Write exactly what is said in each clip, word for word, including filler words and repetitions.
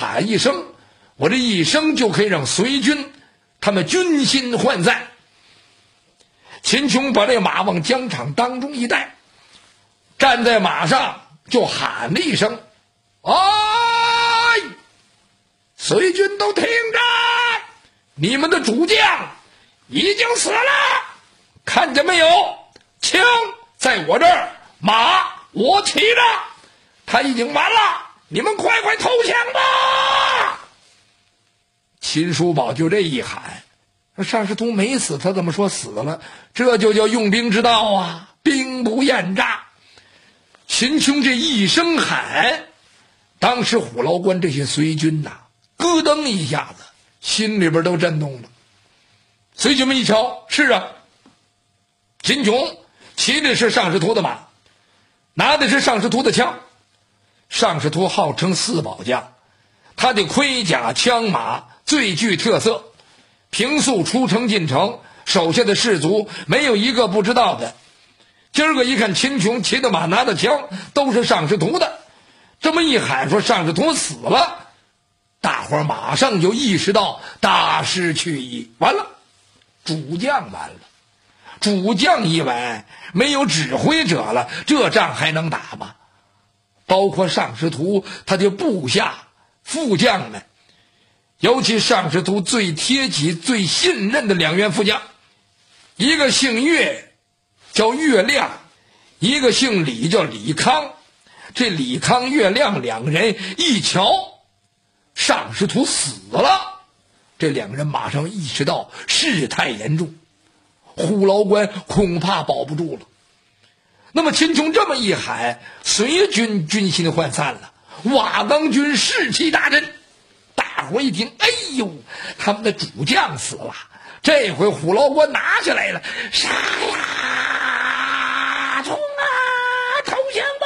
喊一声，我这一声就可以让隋军他们军心涣散。秦琼把这马往疆场当中一带，站在马上就喊了一声：哎！隋军都听着，你们的主将已经死了，看见没有？枪在我这儿，马我骑着，他已经完了，你们快快投降吧！秦叔宝就这一喊，尚士图没死，他怎么说死了？这就叫用兵之道啊，兵不厌诈。秦琼这一声喊，当时虎牢关这些隋军呐、啊，咯噔一下子，心里边都震动了。隋军们一瞧，是啊，秦琼骑的是尚士图的马，拿的是尚士图的枪。尚士图号称四宝将，他的盔甲枪马最具特色，平素出城进城，手下的士卒没有一个不知道的。今儿个一看秦琼骑的马拿的枪都是尚士图的，这么一喊说尚士图死了，大伙儿马上就意识到大势去矣，完了，主将完了，主将一完，没有指挥者了，这仗还能打吗？包括尚士图他的部下副将们，尤其尚士图最贴己最信任的两员副将，一个姓岳叫岳亮，一个姓李叫李康。这李康岳亮两个人一瞧尚士图死了，这两个人马上意识到事态严重，虎牢关恐怕保不住了。那么秦琼这么一喊，隋军军心涣散了，瓦岗军士气大振。大伙一听，哎呦，他们的主将死了，这回虎牢关拿下来了，杀呀，冲啊，投降吧！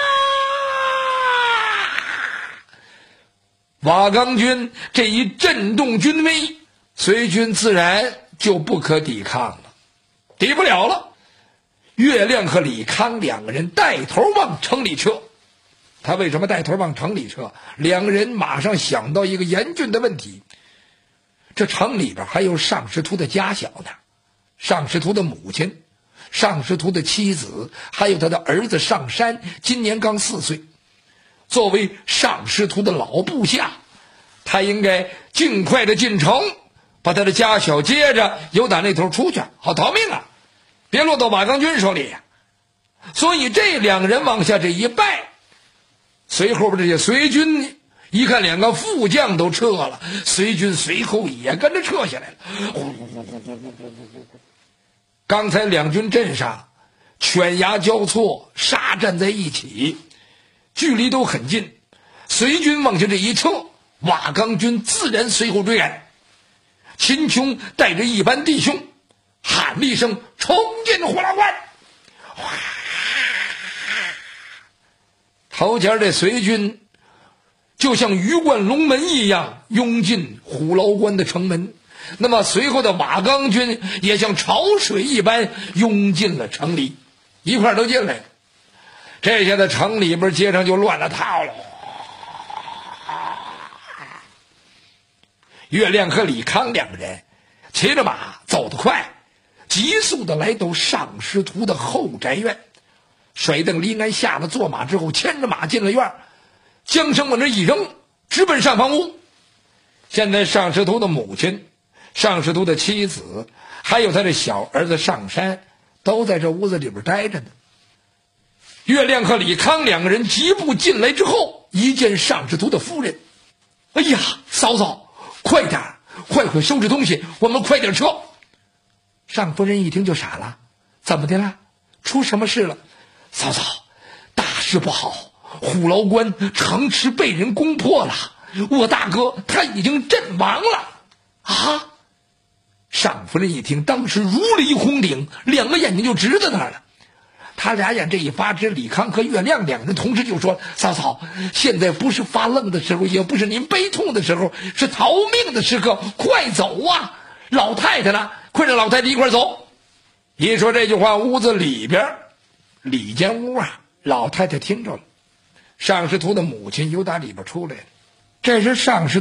瓦岗军这一震动军威，隋军自然就不可抵抗了，抵不了了。岳亮和李康两个人带头往城里撤。他为什么带头往城里撤？两个人马上想到一个严峻的问题，这城里边还有尚士图的家小呢，尚士图的母亲，尚士图的妻子，还有他的儿子尚山，今年刚四岁。作为尚士图的老部下，他应该尽快的进城，把他的家小接着由打那头出去，好逃命啊，别落到瓦岗军手里呀。所以这两个人往下这一拜，随后边这些隋军一看两个副将都撤了，隋军随后也跟着撤下来了。刚才两军阵上犬牙交错，杀战在一起，距离都很近，隋军往下这一撤，瓦岗军自然随后追赶。秦琼带着一班弟兄喊了一声，冲进虎牢关。头前这隋军就像鱼贯龙门一样涌进虎牢关的城门，那么随后的瓦岗军也像潮水一般涌进了城里，一块都进来了。这下在城里边街上就乱了套了。岳亮和李康两个人骑着马走得快，急速的来到尚士图的后宅院。甩蹬离鞍下了坐马之后，牵着马进了院，缰绳往这一扔，直奔上房屋。现在尚士图的母亲、尚士图的妻子，还有他的小儿子尚山，都在这屋子里边待着呢。岳亮和李康两个人疾步进来之后，一见尚士图的夫人，哎呀，嫂嫂，快点，快快收拾东西，我们快点撤。尚夫人一听就傻了，怎么的了？出什么事了？嫂嫂，大事不好，虎牢关城池被人攻破了，我大哥他已经阵亡了。啊！尚夫人一听，当时如雷轰顶，两个眼睛就直在那儿了。他俩眼这一发直，李康和岳亮两人同时就说：嫂嫂，现在不是发愣的时候，也不是您悲痛的时候，是逃命的时刻，快走啊！老太太呢？快让老太太一块走。一说这句话，屋子里边里间屋啊，老太太听着了，尚士图的母亲由打里边出来了。这是尚士